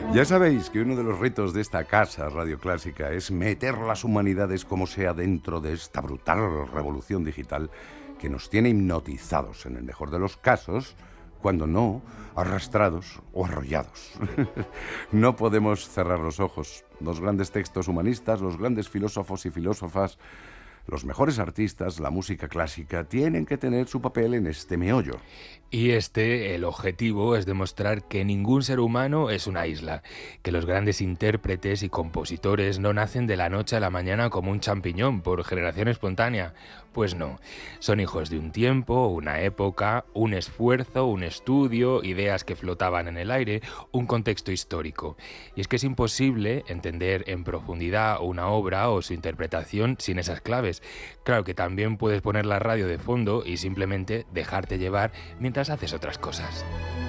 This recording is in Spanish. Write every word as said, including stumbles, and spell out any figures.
Ya sabéis que uno de los retos de esta casa Radio Clásica es meter las humanidades como sea dentro de esta brutal revolución digital que nos tiene hipnotizados, en el mejor de los casos, cuando no, arrastrados o arrollados. No podemos cerrar los ojos. Los grandes textos humanistas, los grandes filósofos y filósofas, los mejores artistas, la música clásica, tienen que tener su papel en este meollo. Y este, el objetivo es demostrar que ningún ser humano es una isla, que los grandes intérpretes y compositores no nacen de la noche a la mañana como un champiñón por generación espontánea. Pues no, son hijos de un tiempo, una época, un esfuerzo, un estudio, ideas que flotaban en el aire, un contexto histórico. Y es que es imposible entender en profundidad una obra o su interpretación sin esas claves. Claro que también puedes poner la radio de fondo y simplemente dejarte llevar mientras haces otras cosas.